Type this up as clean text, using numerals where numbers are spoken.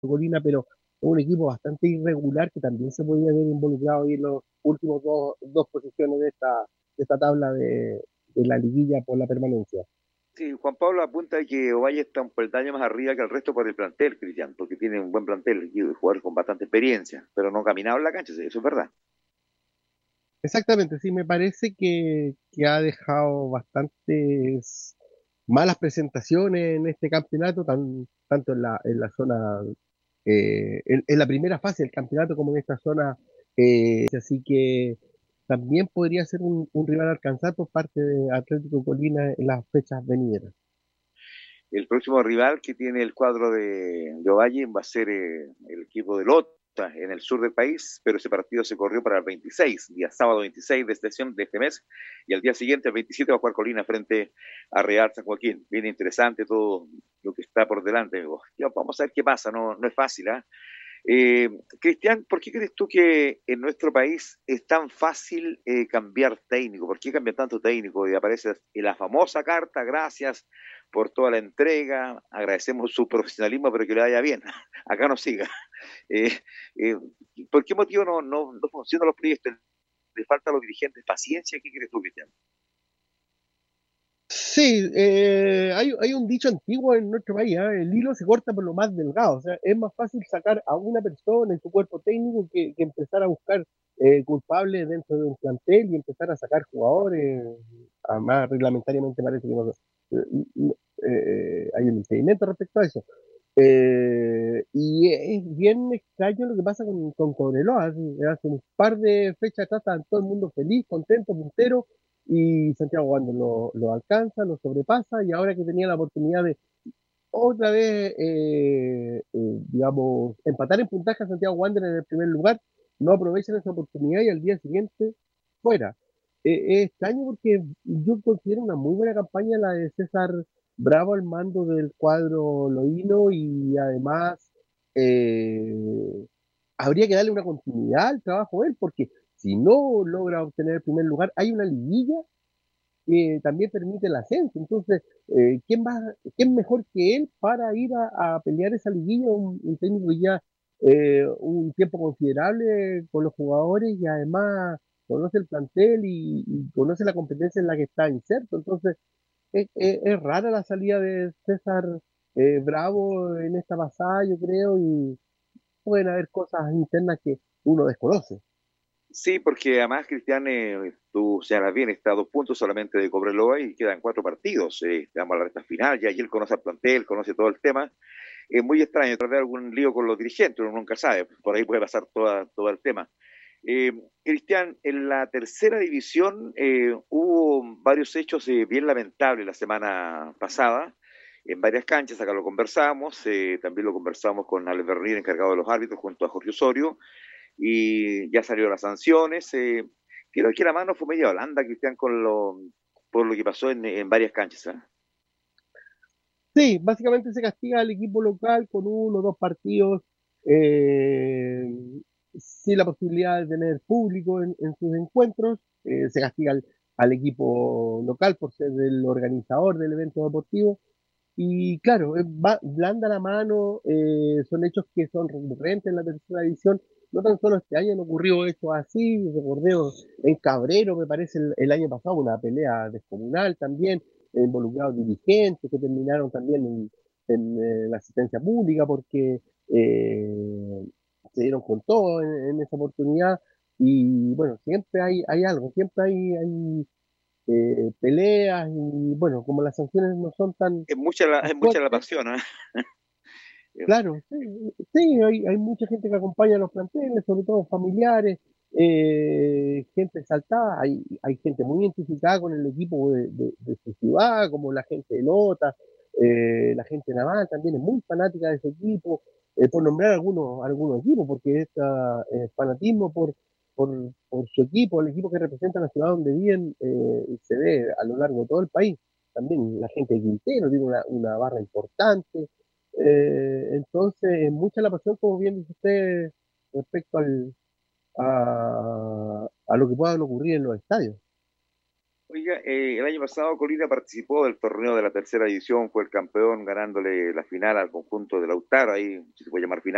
Colina, pero es un equipo bastante irregular que también se podía ver involucrado ahí en los últimos dos posiciones de esta tabla de la liguilla por la permanencia. Sí, Juan Pablo apunta que Ovalle está un peldaño más arriba que el resto por el plantel, Cristian, porque tiene un buen plantel y jugadores con bastante experiencia, pero no ha caminado en la cancha, sí, eso es verdad. Exactamente, sí, me parece que ha dejado bastantes malas presentaciones en este campeonato, tanto en la zona, en la primera fase del campeonato como en esta zona, así que también podría ser un rival a alcanzar por parte de Atlético Colina en las fechas venideras. El próximo rival que tiene el cuadro de Ovalle va a ser el equipo de Lota en el sur del país, pero ese partido se corrió para el 26, día sábado 26 de este mes, y al día siguiente, el 27, va a jugar Colina frente a Real San Joaquín. Bien interesante todo lo que está por delante. Vamos a ver qué pasa, no es fácil, ¿eh? Cristian, ¿por qué crees tú que en nuestro país es tan fácil cambiar técnico? ¿Por qué cambiar tanto técnico? Y aparece en la famosa carta, gracias por toda la entrega, agradecemos su profesionalismo, pero que le vaya bien, acá no siga. Eh, eh, ¿Por qué motivo no funcionan los proyectos? ¿Le falta a los dirigentes paciencia? ¿Qué crees tú, Cristian? Sí, hay un dicho antiguo en nuestro país, ¿eh? El hilo se corta por lo más delgado, o sea, es más fácil sacar a una persona en su cuerpo técnico que empezar a buscar culpables dentro de un plantel y empezar a sacar jugadores, además reglamentariamente parece que hay un impedimento respecto a eso. Y es bien extraño lo que pasa con Cobreloa. Hace un par de fechas atrás estaban todo el mundo feliz, contento, puntero, y Santiago Wander lo alcanza, lo sobrepasa, y ahora que tenía la oportunidad de otra vez, digamos, empatar en puntaje a Santiago Wander en el primer lugar, no aprovechan esa oportunidad y al día siguiente fuera. Es extraño porque yo considero una muy buena campaña la de César Bravo al mando del cuadro Loíno, y además habría que darle una continuidad al trabajo de él, porque si no logra obtener el primer lugar, hay una liguilla que también permite el ascenso. Entonces, ¿quién mejor que él para ir a pelear esa liguilla? Un técnico que ya un tiempo considerable con los jugadores y además conoce el plantel y conoce la competencia en la que está inserto. Entonces, es rara la salida de César Bravo en esta pasada, yo creo, y pueden haber cosas internas que uno desconoce. Sí, porque además, Cristian, tú señalas bien, está a 2 puntos solamente de Cobreloa y quedan 4 partidos. Estamos a la recta final, ya y él conoce al plantel, conoce todo el tema. Es muy extraño, tal vez algún lío con los dirigentes, uno nunca sabe, por ahí puede pasar todo el tema. Eh, Cristian, en la tercera división hubo varios hechos bien lamentables la semana pasada, en varias canchas, acá lo conversamos, también lo conversamos con Alex Bernir, encargado de los árbitros, junto a Jorge Osorio, y ya salieron las sanciones. Creo que la mano fue media blanda, Cristian, por lo que pasó en varias canchas. ¿Eh? Sí, básicamente se castiga al equipo local con uno o dos partidos, eh, sin la posibilidad de tener público en sus encuentros. Se castiga al equipo local por ser el organizador del evento deportivo. Y claro, blanda la mano, son hechos que son recurrentes en la tercera división. No tan solo este año han ocurrido hechos así, recordé en Cabrero, me parece, el año pasado, una pelea descomunal también, involucrados dirigentes que terminaron también en la asistencia pública porque se dieron con todo en esa oportunidad. Y bueno, siempre hay algo, siempre hay peleas, y bueno, como las sanciones no son tan Es mucha la fuertes. pasión. ¿Eh? Claro, sí, sí, hay mucha gente que acompaña a los planteles, sobre todo familiares, gente exaltada, hay gente muy identificada con el equipo de su ciudad, como la gente de Lota, la gente naval también es muy fanática de ese equipo, por nombrar algunos equipos, porque este fanatismo por su equipo, el equipo que representa la ciudad donde viven, se ve a lo largo de todo el país. También la gente de Quintero tiene una barra importante. Entonces, es mucha la pasión, como bien dice usted, respecto a lo que puedan ocurrir en los estadios. Oiga, el año pasado Colina participó del torneo de la tercera división, fue el campeón ganándole la final al conjunto de Lautaro, ahí si se puede llamar final.